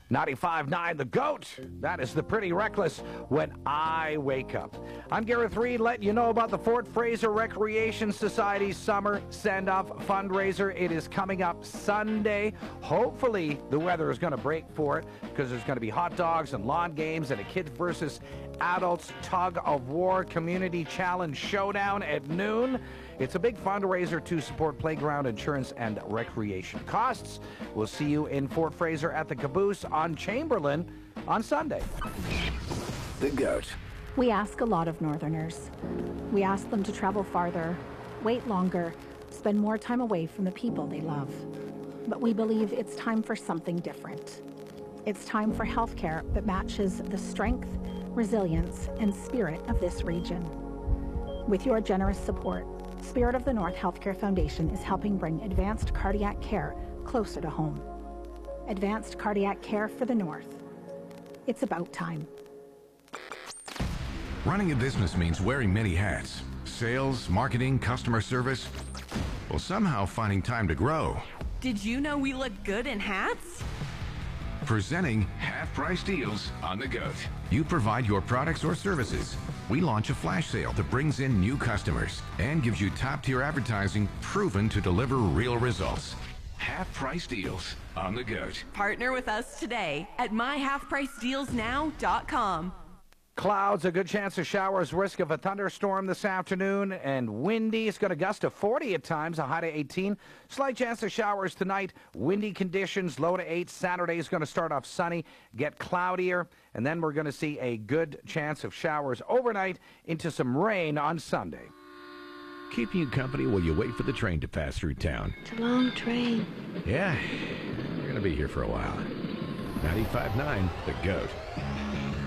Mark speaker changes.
Speaker 1: 95.9 The GOAT. That is the Pretty Reckless When I Wake Up. I'm Gareth Reed, letting you know about the Fort Fraser Recreation Society's Summer Send-Off Fundraiser. It is coming up Sunday. Hopefully, the weather is going to break for it because there's going to be hot dogs and lawn games and a kids versus adults tug of war community challenge showdown at noon. It's a big fundraiser to support playground insurance and recreation costs. We'll see you in Fort Fraser at the Caboose on Chamberlain on Sunday.
Speaker 2: The GOAT.
Speaker 3: We ask a lot of Northerners. We ask them to travel farther, wait longer, spend more time away from the people they love. But we believe it's time for something different. It's time for healthcare that matches the strength, resilience, and spirit of this region. With your generous support, Spirit of the North Healthcare Foundation is helping bring advanced cardiac care closer to home. Advanced cardiac care for the North. It's about time.
Speaker 2: Running a business means wearing many hats. Sales, marketing, customer service. Well, somehow finding time to grow.
Speaker 4: Did you know we look good in hats?
Speaker 2: Presenting half-price deals on the GOAT. You provide your products or services. We launch a flash sale that brings in new customers and gives you top-tier advertising proven to deliver real results. Half-price deals on the GOAT.
Speaker 4: Partner with us today at myhalfpricedealsnow.com.
Speaker 1: Clouds, a good chance of showers, risk of a thunderstorm this afternoon, and windy. It's going to gust to 40 at times, a high to 18. Slight chance of showers tonight, windy conditions, low to 8. Saturday is going to start off sunny, get cloudier, and then we're going to see a good chance of showers overnight into some rain on Sunday.
Speaker 5: Keeping you company while you wait for the train to pass through town.
Speaker 6: It's a long train.
Speaker 5: Yeah, we're going to be here for a while. 95.9 The GOAT.